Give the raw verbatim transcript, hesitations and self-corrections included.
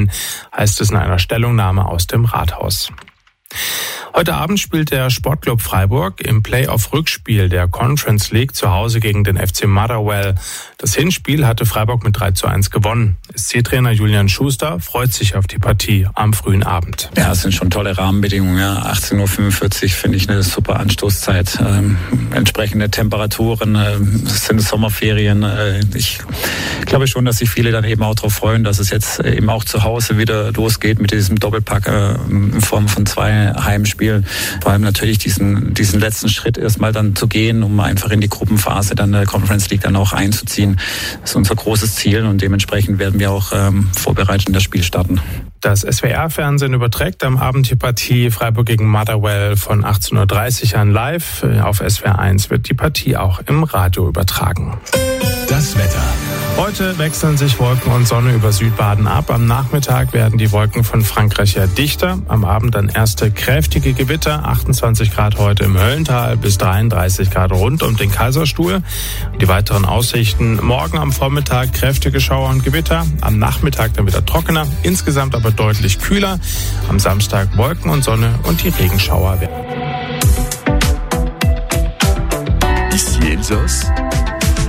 melden, heißt es in einer Stellungnahme aus dem Rathaus. Heute Abend spielt der Sportclub Freiburg im Playoff-Rückspiel der Conference League zu Hause gegen den F C Motherwell. Das Hinspiel hatte Freiburg mit drei zu eins gewonnen. S C-Trainer Julian Schuster freut sich auf die Partie am frühen Abend. Ja, es sind schon tolle Rahmenbedingungen. Ja. achtzehn Uhr fünfundvierzig finde ich eine super Anstoßzeit. Ähm, entsprechende Temperaturen, äh, es sind Sommerferien. Äh, ich glaube schon, dass sich viele dann eben auch darauf freuen, dass es jetzt eben auch zu Hause wieder losgeht mit diesem Doppelpack äh, in Form von zwei Heimspielen. Vor allem natürlich diesen, diesen letzten Schritt erstmal dann zu gehen, um einfach in die Gruppenphase dann der Conference League dann auch einzuziehen. Das ist unser großes Ziel und dementsprechend werden wir auch ähm, vorbereitet in das Spiel starten. Das S W R-Fernsehen überträgt am Abend die Partie Freiburg gegen Motherwell von achtzehn Uhr dreißig an live. Auf S W R eins wird die Partie auch im Radio übertragen. Das Wetter. Heute wechseln sich Wolken und Sonne über Südbaden ab. Am Nachmittag werden die Wolken von Frankreich her dichter. Am Abend dann erste kräftige Gewitter. achtundzwanzig Grad heute im Höllental bis dreiunddreißig Grad rund um den Kaiserstuhl. Die weiteren Aussichten: morgen am Vormittag kräftige Schauer und Gewitter. Am Nachmittag dann wieder trockener. Insgesamt aber deutlich kühler. Am Samstag Wolken und Sonne und die Regenschauer werden. Ici Elsass.